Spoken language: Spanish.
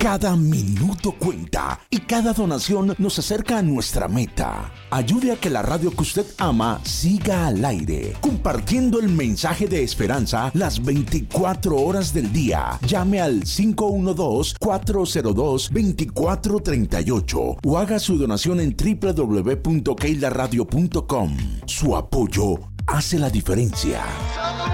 Cada minuto cuenta y cada donación nos acerca a nuestra meta. Ayude a que la radio que usted ama siga al aire, compartiendo el mensaje de esperanza las 24 horas del día. Llame al 512-402-2438 o haga su donación en www.keilaradio.com. Su apoyo hace la diferencia.